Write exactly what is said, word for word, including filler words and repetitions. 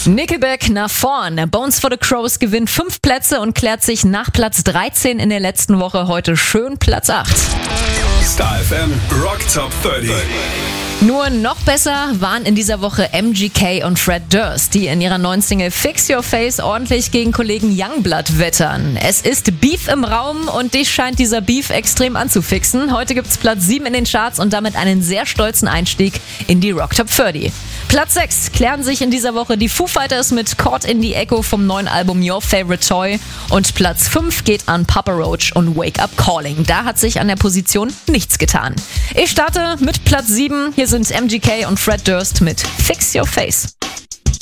Nickelback nach vorn. Bones for the Crows gewinnt fünf Plätze und klärt sich nach Platz dreizehn in der letzten Woche heute schön Platz acht. Star F M Rock Top dreißig. Nur noch besser waren in dieser Woche M G K und Fred Durst, die in ihrer neuen Single Fix Your Face ordentlich gegen Kollegen Youngblood wettern. Es ist Beef im Raum und dich scheint dieser Beef extrem anzufixen. Heute gibt's Platz sieben in den Charts und damit einen sehr stolzen Einstieg in die Rock Top dreißig. Platz sechs klären sich in dieser Woche die Foo Fighters mit Caught in the Echo vom neuen Album Your Favorite Toy und Platz fünf geht an Papa Roach und Wake Up Calling. Da hat sich an der Position nichts getan. Ich starte mit Platz sieben. Hier sind M G K und Fred Durst mit Fix Your Face.